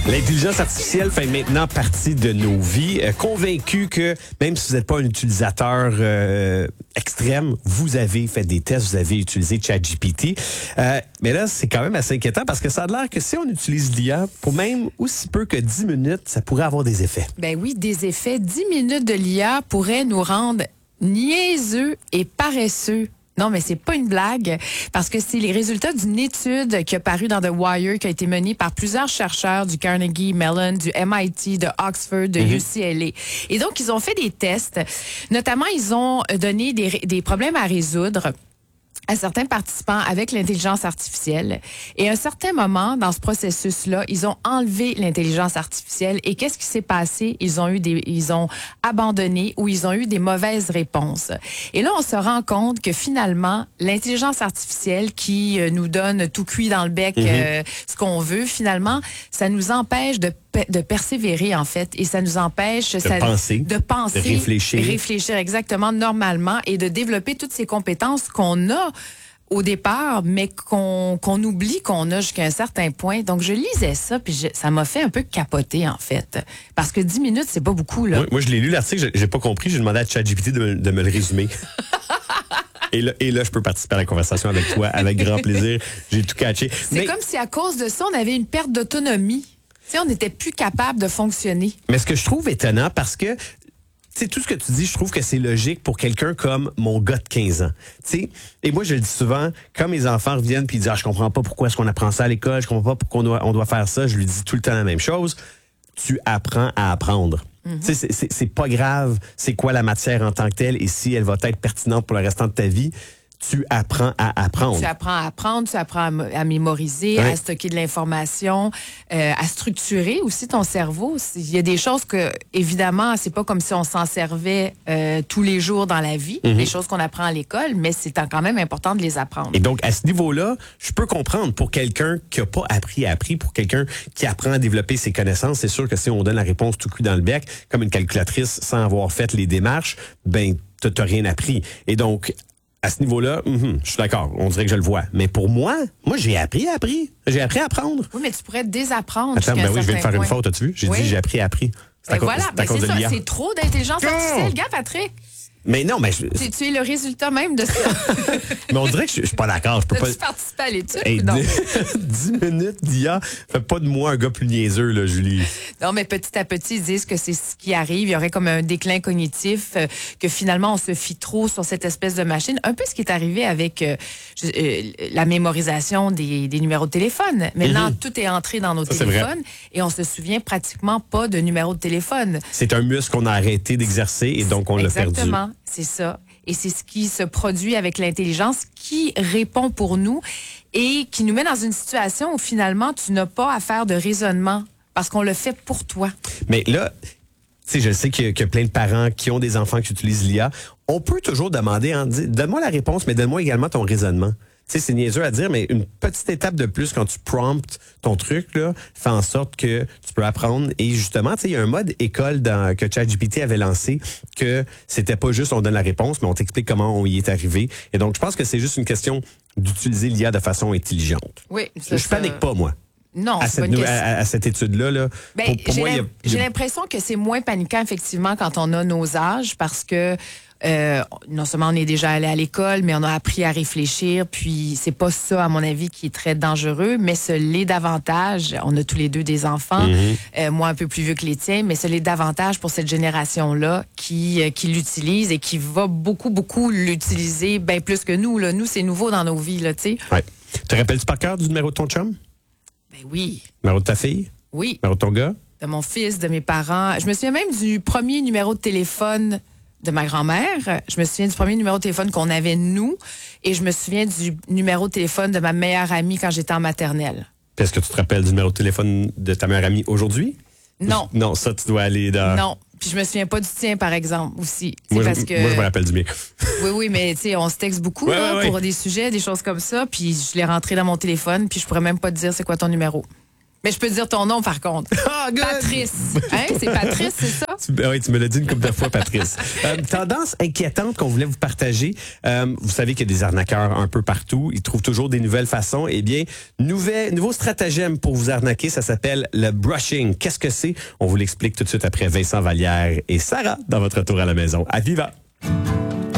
L'intelligence artificielle fait maintenant partie de nos vies. Convaincu que même si vous n'êtes pas un utilisateur extrême, vous avez fait des tests, vous avez utilisé ChatGPT. Mais là, c'est quand même assez inquiétant parce que ça a l'air que si on utilise l'IA pour même aussi peu que 10 minutes, ça pourrait avoir des effets. Ben oui, des effets. 10 minutes de l'IA pourraient nous rendre niaiseux et paresseux. Non, mais c'est pas une blague, parce que c'est les résultats d'une étude qui a paru dans The Wire, qui a été menée par plusieurs chercheurs du Carnegie Mellon, du MIT, de Oxford, de UCLA. Et donc, ils ont fait des tests. Notamment, ils ont donné des problèmes à résoudre à certains participants avec l'intelligence artificielle. Et à un certain moment, dans ce processus-là, ils ont enlevé l'intelligence artificielle. Et qu'est-ce qui s'est passé? Ils ont abandonné ou ils ont eu des mauvaises réponses. Et là, on se rend compte que finalement, l'intelligence artificielle qui nous donne tout cuit dans le bec, ce qu'on veut, finalement, ça nous empêche de persévérer, en fait, et ça nous empêche de penser, de réfléchir exactement normalement et de développer toutes ces compétences qu'on a au départ, mais qu'on oublie qu'on a jusqu'à un certain point. Donc, je lisais ça, puis ça m'a fait un peu capoter, en fait. Parce que 10 minutes, c'est pas beaucoup, là. Moi, je l'ai lu, l'article, j'ai pas compris, j'ai demandé à ChatGPT de me le résumer. Et là, je peux participer à la conversation avec toi avec grand plaisir. J'ai tout catché. C'est comme si à cause de ça, on avait une perte d'autonomie. Tu sais, on n'était plus capable de fonctionner. Mais ce que je trouve étonnant, parce que tu sais, tout ce que tu dis, je trouve que c'est logique pour quelqu'un comme mon gars de 15 ans. Tu sais, et moi, je le dis souvent, quand mes enfants reviennent puis ils disent « Ah, je comprends pas pourquoi est-ce qu'on apprend ça à l'école, je comprends pas pourquoi on doit faire ça », je lui dis tout le temps la même chose. Tu apprends à apprendre. Tu sais, c'est pas grave c'est quoi la matière en tant que telle et si elle va être pertinente pour le restant de ta vie. Tu apprends à apprendre. Tu apprends à apprendre, tu apprends à mémoriser, à stocker de l'information, à structurer aussi ton cerveau. Il y a des choses que, évidemment, c'est pas comme si on s'en servait tous les jours dans la vie, les choses qu'on apprend à l'école, mais c'est quand même important de les apprendre. Et donc, à ce niveau-là, je peux comprendre pour quelqu'un qui a pas appris, pour quelqu'un qui apprend à développer ses connaissances, c'est sûr que si on donne la réponse tout cul dans le bec, comme une calculatrice sans avoir fait les démarches, ben, t'as rien appris. Et donc, à ce niveau-là, je suis d'accord, on dirait que je le vois. Mais pour moi, j'ai appris. J'ai appris à apprendre. Oui, mais tu pourrais désapprendre. Attends, ben oui, je viens de faire une faute, as-tu vu? J'ai dit j'ai appris. C'est c'est ça, c'est trop d'intelligence artificielle, gars, Patrick. Mais non, mais... Tu es le résultat même de ça. Mais on dirait que je suis pas d'accord. Je peux pas... Tu participes à l'étude hey, ou non? 10 minutes d'IA, fait pas de moi un gars plus niaiseux, là, Julie. Non, mais petit à petit, ils disent que c'est ce qui arrive. Il y aurait comme un déclin cognitif, que finalement, on se fie trop sur cette espèce de machine. Un peu ce qui est arrivé avec la mémorisation des numéros de téléphone. Maintenant, tout est entré dans nos téléphones et on se souvient pratiquement pas de numéros de téléphone. C'est un muscle qu'on a arrêté d'exercer et donc on l'a perdu. Exactement. C'est ça. Et c'est ce qui se produit avec l'intelligence qui répond pour nous et qui nous met dans une situation où finalement, tu n'as pas à faire de raisonnement parce qu'on le fait pour toi. Mais là, tu sais, je sais qu'il y a plein de parents qui ont des enfants qui utilisent l'IA. On peut toujours demander, donne-moi la réponse, mais donne-moi également ton raisonnement. Tu sais, c'est niaiseux à dire, mais une petite étape de plus quand tu promptes ton truc, là, fait en sorte que tu peux apprendre. Et justement, tu sais, il y a un mode école que ChatGPT avait lancé que c'était pas juste on donne la réponse, mais on t'explique comment on y est arrivé. Et donc, je pense que c'est juste une question d'utiliser l'IA de façon intelligente. Oui. Je panique pas, moi. Non, à cette étude-là. Là, ben, pour moi, j'ai l'impression que c'est moins paniquant, effectivement, quand on a nos âges, parce que non seulement on est déjà allé à l'école, mais on a appris à réfléchir, puis c'est pas ça, à mon avis, qui est très dangereux, mais ce l'est davantage. On a tous les deux des enfants, moi un peu plus vieux que les tiens, mais ce l'est davantage pour cette génération-là qui l'utilise et qui va beaucoup l'utiliser, bien plus que nous. Là. Nous, c'est nouveau dans nos vies, là, tu sais. Ouais. Te rappelles-tu par cœur du numéro de ton chum? Ben oui. Numéro de ta fille? Oui. Numéro de ton gars? De mon fils, de mes parents. Je me souviens même du premier numéro de téléphone de ma grand-mère. Je me souviens du premier numéro de téléphone qu'on avait, nous. Et je me souviens du numéro de téléphone de ma meilleure amie quand j'étais en maternelle. Puis est-ce que tu te rappelles du numéro de téléphone de ta meilleure amie aujourd'hui? Non. Non, ça, tu dois aller dans... Non. Puis je me souviens pas du tien, par exemple, aussi. Moi, parce que... moi, je me rappelle du mien. Oui, mais tu sais, on se texte beaucoup pour des sujets, des choses comme ça. Puis je l'ai rentré dans mon téléphone, puis je pourrais même pas te dire c'est quoi ton numéro. Mais je peux dire ton nom, par contre. Ah, good! Patrice. Hein? C'est Patrice, c'est ça? Oui, tu me l'as dit une couple de fois, Patrice. Tendance inquiétante qu'on voulait vous partager. Vous savez qu'il y a des arnaqueurs un peu partout. Ils trouvent toujours des nouvelles façons. Eh bien, nouveau stratagème pour vous arnaquer, ça s'appelle le brushing. Qu'est-ce que c'est? On vous l'explique tout de suite après Vincent Vallière et Sarah dans votre retour à la maison. À Viva!